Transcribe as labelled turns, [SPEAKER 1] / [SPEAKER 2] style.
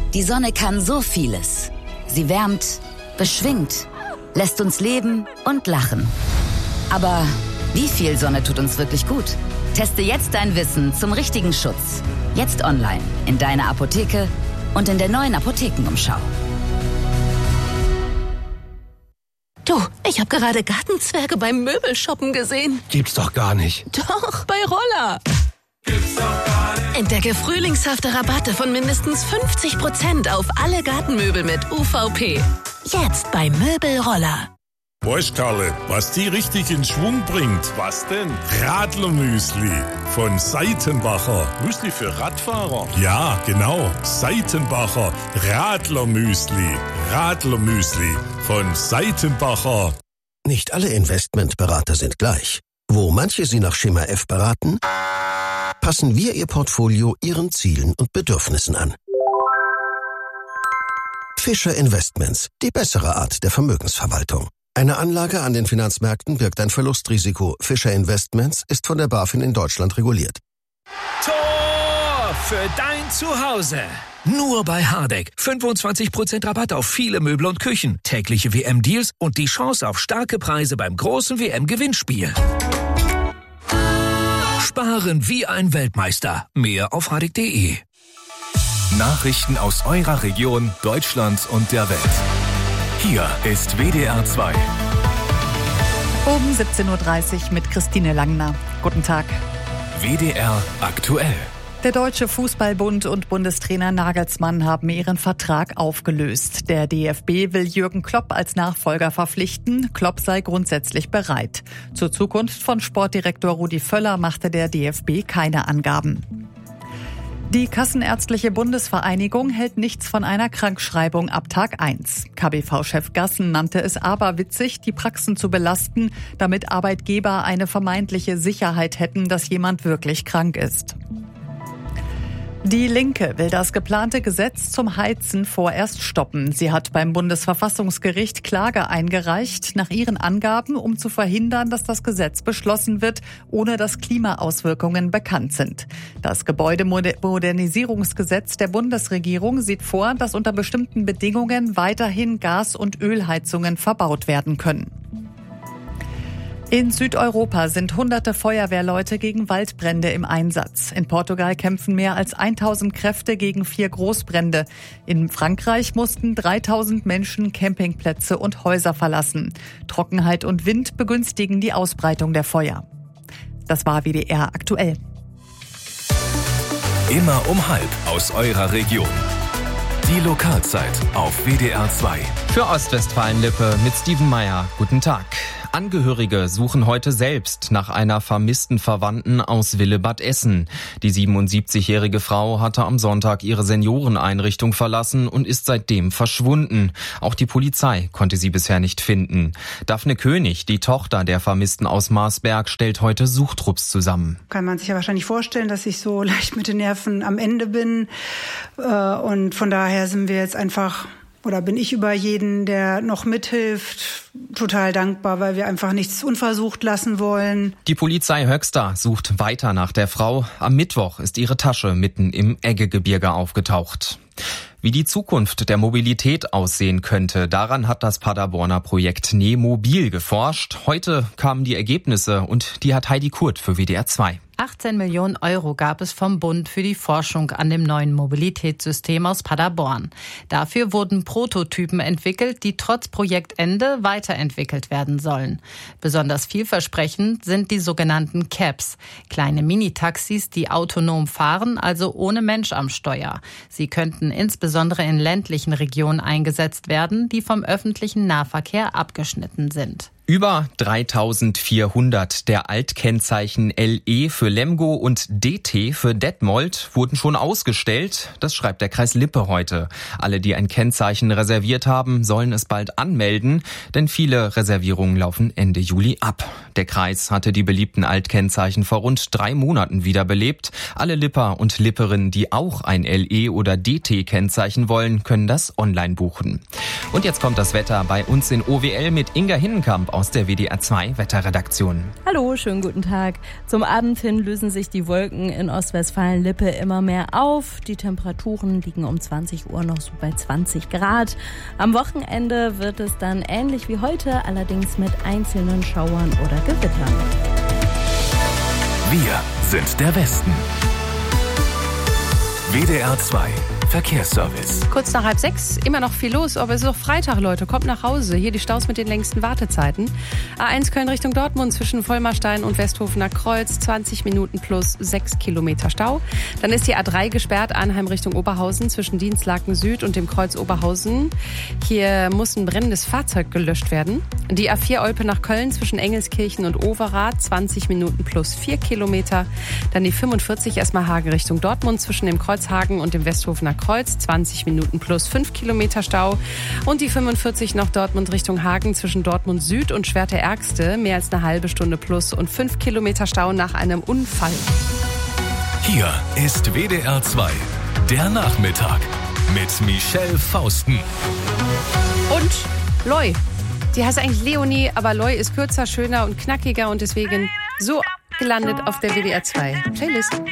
[SPEAKER 1] Die Sonne kann so vieles. Sie wärmt, beschwingt, lässt uns leben und lachen. Aber wie viel Sonne tut uns wirklich gut? Teste jetzt dein Wissen zum richtigen Schutz. Jetzt online, in deiner Apotheke und in der neuen Apothekenumschau.
[SPEAKER 2] Du, ich habe gerade Gartenzwerge beim Möbelshoppen gesehen.
[SPEAKER 3] Gibt's doch gar nicht.
[SPEAKER 2] Doch, bei Roller. Gibt's doch gar nicht. Entdecke frühlingshafte Rabatte von mindestens 50% auf alle Gartenmöbel mit UVP. Jetzt bei Möbelroller.
[SPEAKER 4] Weißt Karle, was die richtig in Schwung bringt?
[SPEAKER 3] Was denn?
[SPEAKER 4] Radlermüsli von Seitenbacher.
[SPEAKER 3] Müsli für Radfahrer?
[SPEAKER 4] Ja, genau. Seitenbacher Radlermüsli. Radlermüsli von Seitenbacher.
[SPEAKER 5] Nicht alle Investmentberater sind gleich. Wo manche Sie nach Schema F beraten, passen wir Ihr Portfolio Ihren Zielen und Bedürfnissen an. Fischer Investments, die bessere Art der Vermögensverwaltung. Eine Anlage an den Finanzmärkten birgt ein Verlustrisiko. Fischer Investments ist von der BaFin in Deutschland reguliert.
[SPEAKER 6] Tor für dein Zuhause. Nur bei Hardegg. 25% Rabatt auf viele Möbel und Küchen. Tägliche WM-Deals und die Chance auf starke Preise beim großen WM-Gewinnspiel. Sparen wie ein Weltmeister. Mehr auf hardegg.de.
[SPEAKER 7] Nachrichten aus eurer Region, Deutschland und der Welt. Hier ist WDR 2.
[SPEAKER 8] Um 17.30 Uhr mit Christine Langner. Guten Tag.
[SPEAKER 7] WDR aktuell.
[SPEAKER 8] Der Deutsche Fußballbund und Bundestrainer Nagelsmann haben ihren Vertrag aufgelöst. Der DFB will Jürgen Klopp als Nachfolger verpflichten. Klopp sei grundsätzlich bereit. Zur Zukunft von Sportdirektor Rudi Völler machte der DFB keine Angaben. Die Kassenärztliche Bundesvereinigung hält nichts von einer Krankschreibung ab Tag 1. KBV-Chef Gassen nannte es aberwitzig, die Praxen zu belasten, damit Arbeitgeber eine vermeintliche Sicherheit hätten, dass jemand wirklich krank ist. Die Linke will das geplante Gesetz zum Heizen vorerst stoppen. Sie hat beim Bundesverfassungsgericht Klage eingereicht, nach ihren Angaben, um zu verhindern, dass das Gesetz beschlossen wird, ohne dass Klimaauswirkungen bekannt sind. Das Gebäudemodernisierungsgesetz der Bundesregierung sieht vor, dass unter bestimmten Bedingungen weiterhin Gas- und Ölheizungen verbaut werden können. In Südeuropa sind hunderte Feuerwehrleute gegen Waldbrände im Einsatz. In Portugal kämpfen mehr als 1000 Kräfte gegen 4 Großbrände. In Frankreich mussten 3000 Menschen Campingplätze und Häuser verlassen. Trockenheit und Wind begünstigen die Ausbreitung der Feuer. Das war WDR aktuell.
[SPEAKER 7] Immer um 12:30 aus eurer Region. Die Lokalzeit auf WDR 2.
[SPEAKER 9] Für Ostwestfalen-Lippe mit Steven Meyer. Guten Tag. Angehörige suchen heute selbst nach einer vermissten Verwandten aus Willebad Essen. Die 77-jährige Frau hatte am Sonntag ihre Senioreneinrichtung verlassen und ist seitdem verschwunden. Auch die Polizei konnte sie bisher nicht finden. Daphne König, die Tochter der Vermissten aus Marsberg, stellt heute Suchtrupps zusammen.
[SPEAKER 10] Kann man sich ja wahrscheinlich vorstellen, dass ich so leicht mit den Nerven am Ende bin. Und von daher sind wir jetzt einfach... Oder bin ich über jeden, der noch mithilft, total dankbar, weil wir einfach nichts unversucht lassen wollen.
[SPEAKER 9] Die Polizei Höxter sucht weiter nach der Frau. Am Mittwoch ist ihre Tasche mitten im Eggegebirge aufgetaucht. Wie die Zukunft der Mobilität aussehen könnte, daran hat das Paderborner Projekt Nemobil geforscht. Heute kamen die Ergebnisse und die hat Heidi Kurt für WDR 2.
[SPEAKER 11] 18 Millionen Euro gab es vom Bund für die Forschung an dem neuen Mobilitätssystem aus Paderborn. Dafür wurden Prototypen entwickelt, die trotz Projektende weiterentwickelt werden sollen. Besonders vielversprechend sind die sogenannten Cabs, kleine Minitaxis, die autonom fahren, also ohne Mensch am Steuer. Sie könnten insbesondere in ländlichen Regionen eingesetzt werden, die vom öffentlichen Nahverkehr abgeschnitten sind.
[SPEAKER 9] Über 3400 der Altkennzeichen LE für Lemgo und DT für Detmold wurden schon ausgestellt. Das schreibt der Kreis Lippe heute. Alle, die ein Kennzeichen reserviert haben, sollen es bald anmelden, denn viele Reservierungen laufen Ende Juli ab. Der Kreis hatte die beliebten Altkennzeichen vor rund 3 Monaten wiederbelebt. Alle Lipper und Lipperinnen, die auch ein LE oder DT-Kennzeichen wollen, können das online buchen. Und jetzt kommt das Wetter bei uns in OWL mit Inga Hinnenkamp aus der WDR 2 Wetterredaktion.
[SPEAKER 12] Hallo, schönen guten Tag. Zum Abend hin lösen sich die Wolken in Ostwestfalen-Lippe immer mehr auf. Die Temperaturen liegen um 20 Uhr noch so bei 20 Grad. Am Wochenende wird es dann ähnlich wie heute, allerdings mit einzelnen Schauern oder Gewittern.
[SPEAKER 7] Wir sind der Westen. WDR 2 Verkehrsservice.
[SPEAKER 13] Kurz nach 5:30, immer noch viel los, aber es ist auch Freitag, Leute. Kommt nach Hause. Hier die Staus mit den längsten Wartezeiten. A1 Köln Richtung Dortmund zwischen Vollmarstein und Westhofener Kreuz. 20 Minuten plus 6 Kilometer Stau. Dann ist die A3 gesperrt, Arnheim Richtung Oberhausen zwischen Dienstlaken Süd und dem Kreuz Oberhausen. Hier muss ein brennendes Fahrzeug gelöscht werden. Die A4 Olpe nach Köln zwischen Engelskirchen und Overath. 20 Minuten plus 4 Kilometer. Dann die 45 erstmal Hagen Richtung Dortmund zwischen dem Kreuz Hagen und dem Westhofener Kreuz, 20 Minuten plus 5 Kilometer Stau. Und die 45 nach Dortmund Richtung Hagen zwischen Dortmund Süd und Schwerte-Ärgste, mehr als eine halbe Stunde plus und 5 Kilometer Stau nach einem Unfall.
[SPEAKER 7] Hier ist WDR 2, der Nachmittag mit Michelle Fausten.
[SPEAKER 13] Und Loi. Die heißt eigentlich Leonie, aber Loi ist kürzer, schöner und knackiger und deswegen so gelandet auf der WDR 2 Playlist.